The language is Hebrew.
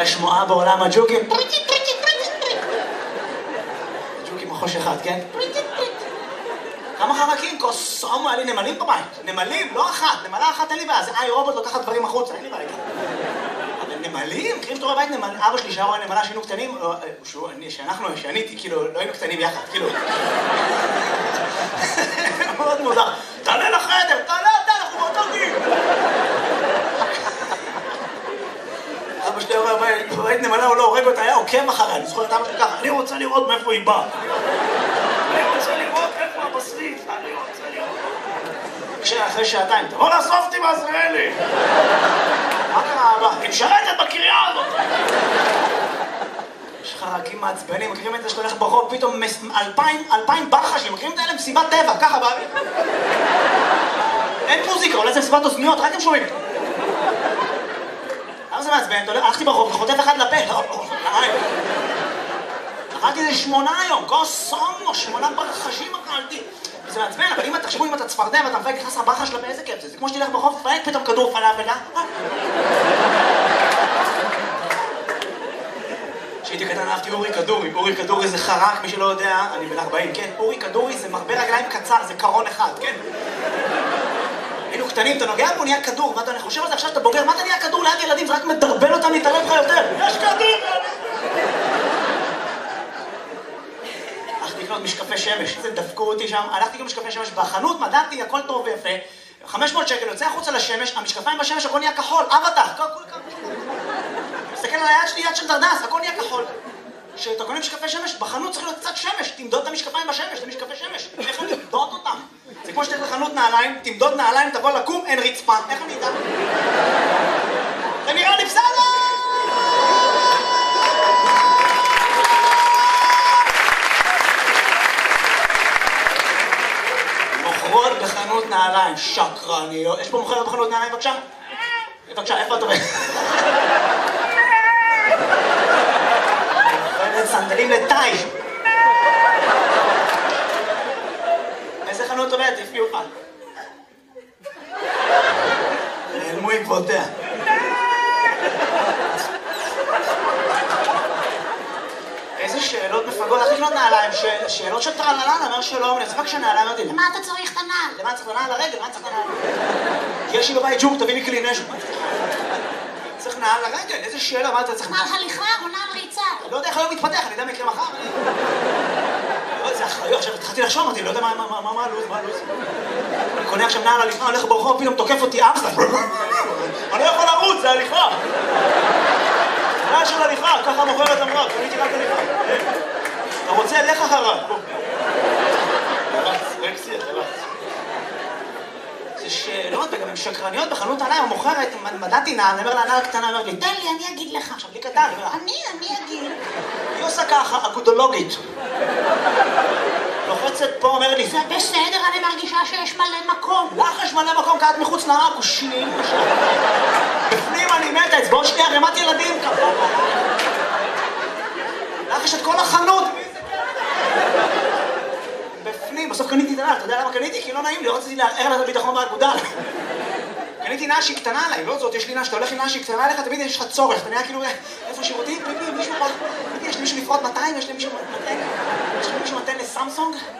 מכירה שמועה בעולם הג'וקים? ג'וקים מחוש אחד, כן? כמה חרקים? קוסומו, היה לי נמלים בבית. נמלים, לא אחת. נמלה אחת אין לי בעיה. זה רובוט לוקחת דברים החוצה, אין לי בעיה. אבל נמלים? מכירים שאתה רואה בבית נמל... אבא שלי שהיה רואה נמלה שהיינו קטנים, שאני, כאילו, לא היינו קטנים יחד, כאילו. מאוד מוזר. תעלה לחדר, תעלה אתה, אנחנו באותו גיל. אבא שלי אומר, בבית נמלה הוא לא הורג אותה, היה עוקב אחריה. אני זוכר את אבא שלי ככה, אני רוצה לראות מאיפה היא באה. אני רוצה לראות איפה הבשריף, אני רוצה לראות. אחרי שעתיים, תבוא לאסוף אותי בעזריאלי. מה קרה אבא? היא משרתת בקריה הזאת. יש חרקים מעצבנים, מכירים את זה שאתה הולך ברחוב, פתאום 2,000 ברחשים, מכירים את האלה מסיבת טבע, ככה באוויר. אין מוזיקה, אולי זה מסיבת אוזניות, רק הם שומעים. למה זה מעצבן? הלכתי ברחוב וחוטף אחד לפה. אכלתי איזה 8 היום, קוסומו, 8 ברחשים אכלתי. זה מעצבן, אבל אם תחשבו אם אתה צפרדע ואתה מפייק נכנס לברחה שלה באיזה כיף זה. זה כמו שתלך ברחוב, תפייק פתאום כדור פלאפל, כשהייתי קטן אהבתי אורי כדורי. אורי כדורי זה חרק, מי שלא יודע, אני בן 40, כן? אורי כדורי זה מרבה רגליים קצר, זה קרון אחד, כן? היינו קטנים, אתה נוגע בו, נהיה כדור, ואתה חושב על זה עכשיו שאתה בוגר, מה אתה נהיה כדור ליד ילדים? זה רק מדרבן אותם להתערב לך יותר. יש כדור! הלכתי לקנות משקפי שמש, זה דפקו אותי שם, הלכתי לקנות משקפי שמש בחנות, מדעתי, הכל טוב ויפה, 500 שקל, יוצא החוצה לשמש, המשקפיים בשמש, הכל נהיה כחול, אבטח, מסתכל על היד שלי, יד של דרדס, הכל נהיה כחול. כשאתה קונה משקפי שמש, בחנות צריך להיות קצת שמש, תמדוד את המשקפיים בשמש, זה משקפי שמש, איך אני אמדוד אותם? זה כמו שתלך לחנות נעליים, תמדוד נעליים, תבוא לקום, אין רצפה, איך אני אדע? זה נראה לי בסדר! מוכרות בחנות נעליים, שקרניות. יש פה מוכרת בחנות נעליים, בבקשה? בבקשה, איפה את עובדת? מוכרת סנדלים לטאי. איזה חנות עובדת? תפגיעו לך. נעלמו עקבותיה. איזה שאלות מפגות, איך לקנות נעליים? שאלות של טרללן, אמר שלום, אני אצבק שנעליים, אמרתי, למה אתה צריך את הנעל? למה צריך את הנעל לרגל? למה צריך את הנעל? יש לי בבית ג'וק, תביא לי כלי נשק. צריך נעל לרגל, איזה שאלה, מה אתה צריך? נעל הליכה או נעל ריצה? לא יודע איך היום מתפתח, אני יודע מה יקרה מחר. זה אחריות, עכשיו התחלתי לחשוב, אמרתי, לא יודע מה הלו"ז, אני קונה עכשיו נעל הליכה, הולך ברחוב, פתאום תוקף אותי אמסטר. אני לא יכול לרוץ, זה הליכה. נעל של הליכה, ככה מוכרת אמרה, קניתי רק הליכה. אתה רוצה, לך אחריו. תלץ, רקסי, תלץ. זה שאלות, וגם הן שקרניות בחנות נעליים, המוכרת, מדעתי נעל, אני אומר לה, נעל קטנה, אומר לי, תן לי, אני אגיד לך. עכשיו, לי קטן, אני אגיד. היא עושה ככה, אגודולוגית. לוחצת פה, אומר לי, זה בסדר, אני מרגישה שיש מלא מקום. לך יש מלא מקום, כי את מחוץ לעק, הוא שין. בפנים אני מתה, אצבעות שלי ערימת ילדים. לך יש את כל החנות. בפנים, בסוף קניתי את הנעל, אתה יודע למה קניתי? כי לא נעים לי, לא רציתי לערער לה את הביטחון באגודה. קניתי נעל שהיא קטנה עליי, לא זאת, יש לי נעל, שאתה הולך עם נעל שהיא קטנה עליך, תמיד יש לך צורך, אתה נראה כאילו, איפה שירותים, פיפי, מישהו פה, יש למישהו לפרוט 200, יש למישהו מתן לסמסונג?